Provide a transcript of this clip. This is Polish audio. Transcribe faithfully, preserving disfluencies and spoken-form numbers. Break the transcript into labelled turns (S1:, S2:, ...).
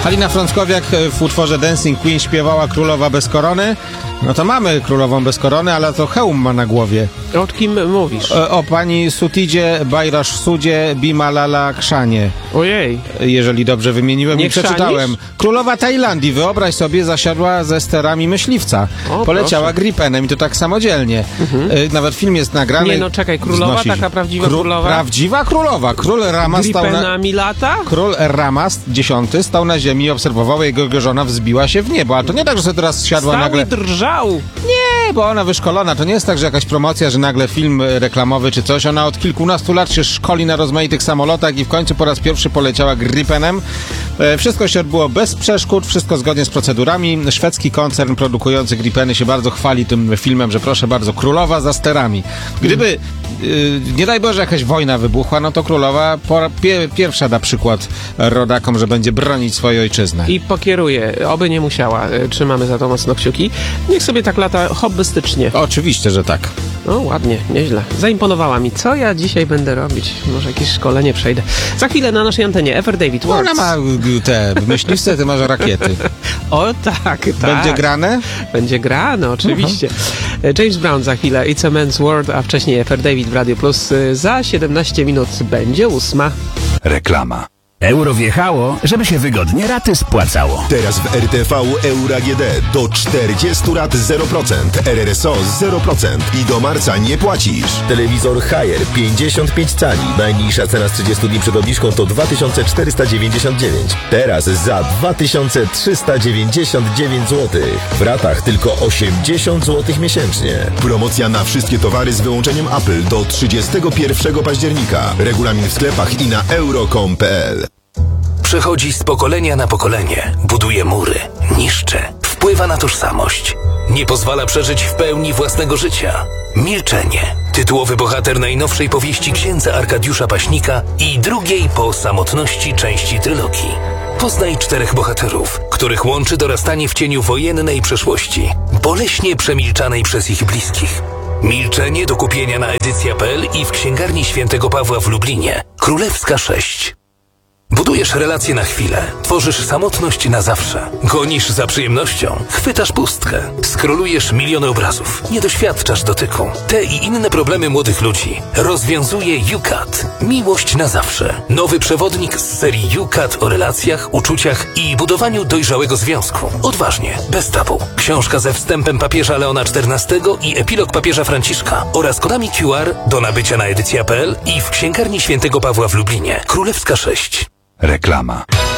S1: Halina Frąckowiak w utworze Dancing Queen śpiewała Królowa bez korony. No to mamy Królową bez korony, ale to hełm ma na głowie.
S2: O kim mówisz?
S1: O, o pani Sutidzie Bajrasz Sudzie Bimalala Krzanie.
S2: Ojej.
S1: Jeżeli dobrze wymieniłem
S2: Nie
S1: i przeczytałem.
S2: chrzanisz?
S1: Królowa Tajlandii, wyobraź sobie, zasiadła ze sterami myśliwca.
S2: O,
S1: Poleciała
S2: proszę.
S1: Gripenem i to tak samodzielnie. Mhm. Y, Nawet film jest nagrany.
S2: Nie no, czekaj, królowa,
S1: Znosi.
S2: taka prawdziwa
S1: Kró-
S2: królowa?
S1: Prawdziwa królowa. Król Rama stał na...
S2: Gripenami lata?
S1: Król Ramas X stał na ziemi i obserwował, jego, jego żona wzbiła się w niebo. Ale to nie tak, że sobie teraz siadła
S2: Stał
S1: nagle...
S2: i drżał.
S1: Nie, bo ona wyszkolona. To nie jest tak, że jakaś promocja, że nagle film reklamowy czy coś. Ona od kilkunastu lat się szkoli na rozmaitych samolotach i w końcu po raz pierwszy poleciała Gripenem. E, wszystko się odbyło bez przeszkód, wszystko zgodnie z procedurami. Szwedzki koncern produkujący Gripeny się bardzo chwali tym filmem, że proszę bardzo, królowa za sterami. Gdyby, y, nie daj Boże, jakaś wojna wybuchła, no to królowa po, pie, pierwsza da przykład rodakom, że będzie bronić swojej ojczyzny.
S2: I pokieruje. Oby nie musiała. E, Trzymamy za to mocno kciuki. Niech sobie tak lata hobbystycznie.
S1: Oczywiście, że tak.
S2: No ładnie, nieźle. Zaimponowała mi. Co ja dzisiaj będę robić? Może jakieś szkolenie przejdę. Za chwilę na naszej antenie Ever David Words.
S1: Ona ma y, te myśliwce, ty masz rakiety.
S2: O tak, tak.
S1: Będzie grane?
S2: Będzie grane, oczywiście. James Brown za chwilę, It's a Man's World, a wcześniej Ever David w Radio Plus. Za siedemnaście minut będzie ósma.
S3: Reklama. Euro wjechało, żeby się wygodnie raty spłacało.
S4: Teraz w R T V Euro A G D do czterdziestu rat zero procent, R R S O zero procent i do marca nie płacisz.
S5: Telewizor Haier pięćdziesiąt pięć cali. Najniższa cena z trzydziestu dni przed obniżką to dwa tysiące czterysta dziewięćdziesiąt dziewięć. Teraz za dwa tysiące trzysta dziewięćdziesiąt dziewięć złotych. W ratach tylko osiemdziesiąt złotych miesięcznie.
S4: Promocja na wszystkie towary z wyłączeniem Apple do trzydziestego pierwszego października. Regulamin w sklepach i na euro kropka com kropka p l.
S3: Przechodzi z pokolenia na pokolenie, buduje mury, niszczy, wpływa na tożsamość. Nie pozwala przeżyć w pełni własnego życia. Milczenie. Tytułowy bohater najnowszej powieści księdza Arkadiusza Paśnika i drugiej po samotności części trylogii. Poznaj czterech bohaterów, których łączy dorastanie w cieniu wojennej przeszłości, boleśnie przemilczanej przez ich bliskich. Milczenie do kupienia na edycja kropka p l i w księgarni Świętego Pawła w Lublinie. Królewska sześć. Budujesz relacje na chwilę, tworzysz samotność na zawsze. Gonisz za przyjemnością, chwytasz pustkę. Skrolujesz miliony obrazów, nie doświadczasz dotyku. Te i inne problemy młodych ludzi rozwiązuje YouCut. Miłość na zawsze. Nowy przewodnik z serii YouCut o relacjach, uczuciach i budowaniu dojrzałego związku. Odważnie, bez tabu. Książka ze wstępem papieża Leona czternastego i epilog papieża Franciszka oraz kodami Q R do nabycia na edycja kropka p l i w księgarni Świętego Pawła w Lublinie. Królewska sześć.
S6: Reklama.